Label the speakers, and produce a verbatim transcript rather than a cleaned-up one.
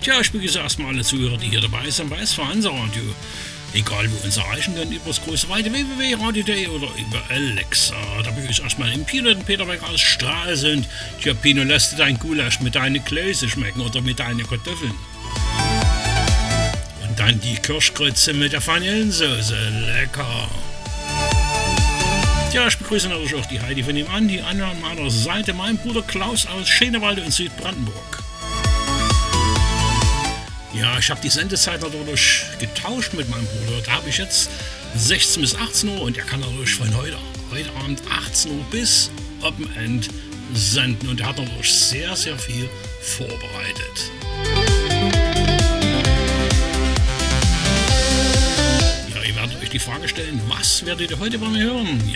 Speaker 1: Tja, ich begrüße erstmal alle Zuhörer, die hier dabei sind bei S V Hansa Radio. Egal wo uns erreichen können, über das große weite w w w punkt radio punkt de oder über Alexa. Da begrüße ich erstmal den Pino, den Peterberg aus Stralsund. Tja, Pino, lass dir dein Gulasch mit deinen Klöße schmecken oder mit deinen Kartoffeln. Und dann die Kirschkrötze mit der Vanillensauce. Lecker. Ja, ich begrüße natürlich auch die Heidi von dem Andi an meiner Seite, mein Bruder Klaus aus Schenewalde in Südbrandenburg. Ja, ich habe die Sendezeit natürlich getauscht mit meinem Bruder. Da habe ich jetzt sechzehn bis achtzehn Uhr und er kann natürlich von heute, heute Abend achtzehn Uhr bis Open End senden. Und er hat natürlich sehr, sehr viel vorbereitet. Ja, ihr werdet euch die Frage stellen, was werdet ihr heute bei mir hören?